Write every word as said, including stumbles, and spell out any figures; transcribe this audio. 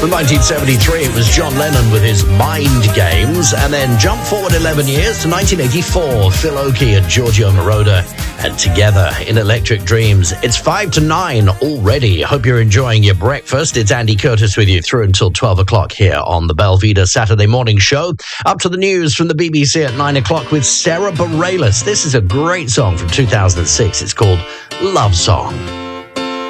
From nineteen seventy-three, it was John Lennon with his Mind Games. And then jump forward eleven years to nineteen eighty-four, Phil Oakey and Giorgio Moroder. And Together in Electric Dreams. It's five to nine already. Hope you're enjoying your breakfast. It's Andy Curtis with you through until twelve o'clock here on the Belvedere Saturday Morning Show. Up to the news from the B B C at nine o'clock with Sarah Bareilles. This is a great song from two thousand six. It's called Love Song.